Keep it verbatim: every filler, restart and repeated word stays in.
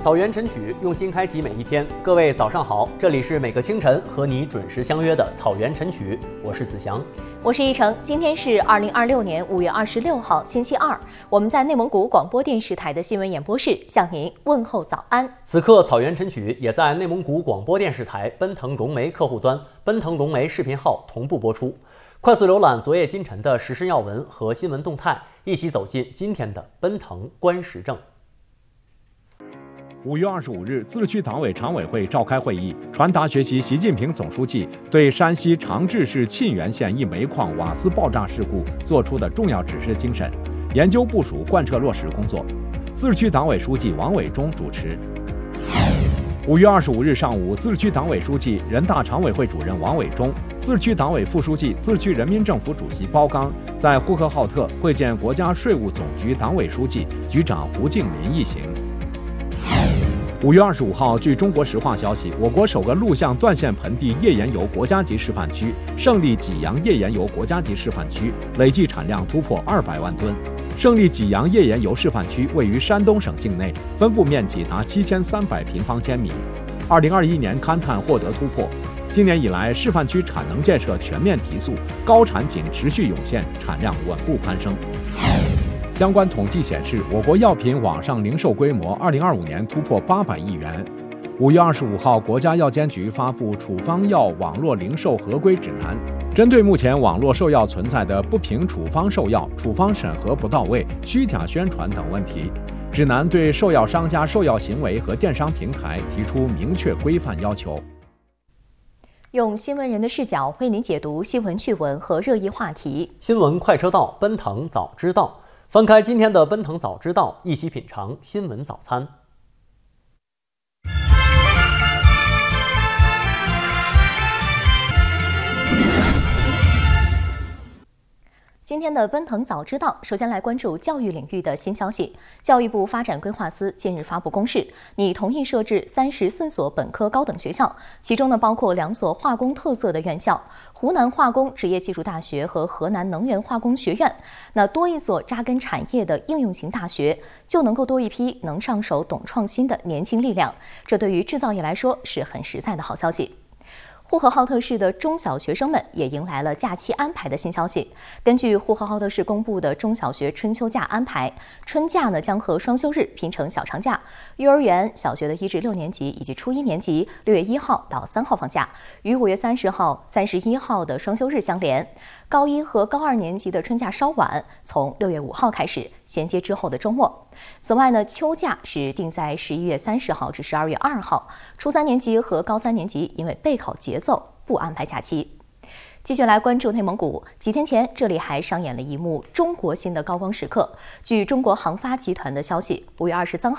草原晨曲，用心开启每一天。各位早上好，这里是每个清晨和你准时相约的草原晨曲，我是子祥， 我是一成。今天是二零二六年五月二十六号，星期二。我们在内蒙古广播电视台的新闻演播室向您问候早安。 此刻草原晨曲也在内蒙古广播电视台奔腾融媒客户端、奔腾融媒视频号同步播出。快速浏览昨夜今晨的时事要闻和新闻动态，一起走进今天的奔腾观时政。 五月二十五日，自治区党委常委会召开会议，传达学习习近平总书记对山西长治市沁源县一煤矿瓦斯爆炸事故作出的重要指示精神，研究部署贯彻落实工作。自治区党委书记王伟忠主持。五月二十五日上午，自治区党委书记、人大常委会主任王伟忠、自治区党委副书记、自治区人民政府主席包刚在呼和浩特会见国家税务总局党委书记、局长胡敬林一行。五月二十五号，据中国石化消息，我国首个陆相段线盆地页岩油国家级示范区胜利济阳页岩油国家级示范区累计产量突破二百万吨。胜利济阳页岩油示范区位于山东省境内，分布面积达七千三百平方千米。二零二一年勘探获得突破，今年以来示范区产能建设全面提速，高产井持续涌现，产量稳步攀升。相关统计显示，我国药品网上零售规模二零二五年突破八百亿元。五月二十五号，国家药监局发布处方药网络零售合规指南，针对目前网络售药存在的不凭处方售药、处方审核不到位、虚假宣传等问题，指南对售药商家售药行为和电商平台提出明确规范要求。 用新闻人的视角为您解读新闻趣闻和热议话题。 新闻快车道，奔腾早知道。翻开今天的奔腾早知道，一起品尝新闻早餐。 今天的奔腾早知道，首先来关注教育领域的新消息。教育部发展规划司近日发布公示，拟同意设置三十四所本科高等学校，其中呢包括两所化工特色的院校：湖南化工职业技术大学和河南能源化工学院。那多一所扎根产业的应用型大学，就能够多一批能上手、懂创新的年轻力量。这对于制造业来说是很实在的好消息。呼和浩特市的中小学生们也迎来了假期安排的新消息。根据呼和浩特市公布的中小学春秋假安排，春假呢将和双休日拼成小长假。幼儿园、小学的一至六年级以及初一年级六月一号到三号放假，与五月三十号、三十一号的双休日相连。高一和高二年级的春假稍晚，从六月五号开始，衔接之后的周末。此外呢，秋假是定在十一月三十号至十二月二号。初三年级和高三年级因为备考节奏不安排假期。继续来关注内蒙古，几天前这里还上演了一幕中国新的高光时刻。据中国航发集团的消息，五月二十三号。